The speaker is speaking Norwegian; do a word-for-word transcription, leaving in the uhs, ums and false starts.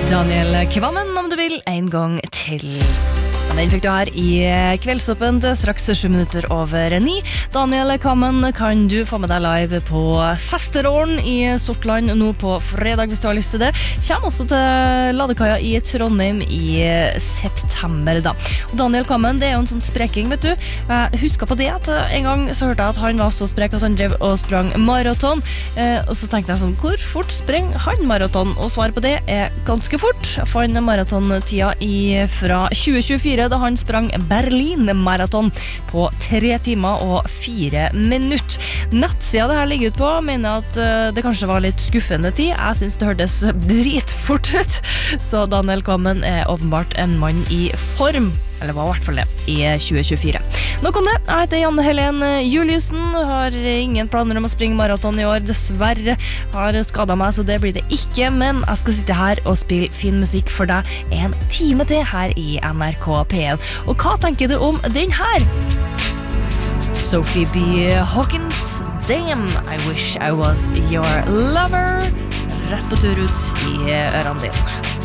Daniel Kvammen, om du vil, en gang til. Den fikk du her i Kveldsåpen, straks sju minutter over ni. Daniel Kvammen kan du få med deg live på Festerålen i Sortland nå på fredag, hvis du har lyst til det. Kjem også til Ladekaia i Trondheim i september da. Og Daniel Kvammen, det er jo en sånn spreking, vet du. Jeg husker på det at en gang så hørte jeg at han var så sprek at han drev og sprang maraton. Eh, og så tenkte jeg sånn, hvor fort spreng han maraton? Og svar på det er ganske fort. Jeg fant maratontida i fra tjue tjuefire, da han sprang Berlin-maraton på tre timer og fire minutter. Nettsida det her ligger ut på mener at det kanskje var litt skuffende tid. Jeg synes det hørtes dritfort ut. Så Daniel Kvammen er åpenbart en mann i form. Eller var i hvert fall det, i tjue tjuefire. Nok om det. Jeg heter Janne Helen Juliussen. Har ingen planer om å springe maraton i år. Dessverre har skadet meg, så det blir det ikke. Men jeg skal sitte her og spille fin musikk for deg en time til her i N R K P en. Og hva tenker du om den her? Sophie B. Hawkins, Damn, I wish I was your lover. Rett på tur ut i ørene dine.